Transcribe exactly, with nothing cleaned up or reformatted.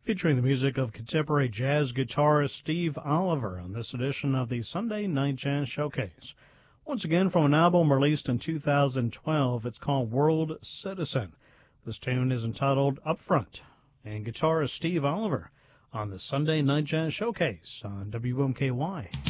featuring the music of contemporary jazz guitarist Steve Oliver on this edition of the Sunday Night Jazz Showcase. Once again, from an album released in two thousand twelve, it's called World Citizen. This tune is entitled Upfront, and guitarist Steve Oliver on the Sunday Night Jazz Showcase on W M K Y.